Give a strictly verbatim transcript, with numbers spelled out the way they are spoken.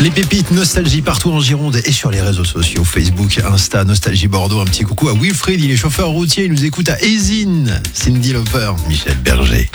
Les pépites Nostalgie partout en Gironde et sur les réseaux sociaux, Facebook, Insta, Nostalgie Bordeaux. Un petit coucou à Wilfried, il est chauffeur routier, il nous écoute à Ézine. Cyndi Lauper, Michel Berger.